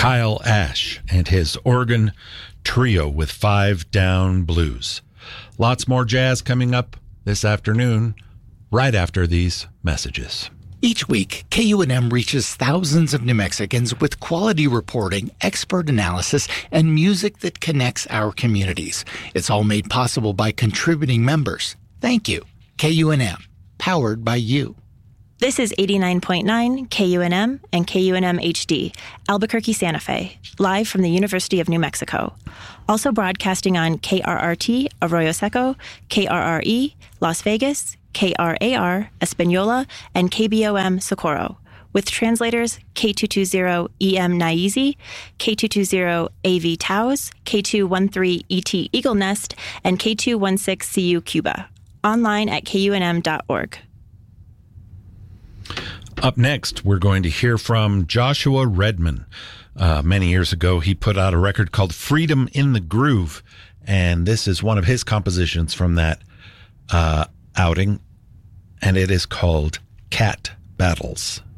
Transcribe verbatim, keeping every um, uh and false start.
Kyle Ash and his organ trio with Five Down Blues. Lots more jazz coming up this afternoon, right after these messages. Each week, K U N M reaches thousands of New Mexicans with quality reporting, expert analysis, and music that connects our communities. It's all made possible by contributing members. Thank you. K U N M, powered by you. This is eighty-nine point nine K U N M and K U N M H D, Albuquerque, Santa Fe, live from the University of New Mexico. Also broadcasting on K R R T, Arroyo Seco, K R R E, Las Vegas, K R A R, Espanola, and K B O M, Socorro, with translators K two twenty E M Naizi, K two twenty A V Taos, K two thirteen E T Eagle Nest, and K two sixteen C U Cuba. Online at K U N M dot org. Up next, we're going to hear from Joshua Redman. Uh, many years ago, he put out a record called Freedom in the Groove, and this is one of his compositions from that uh, outing, and it is called Cat Battles.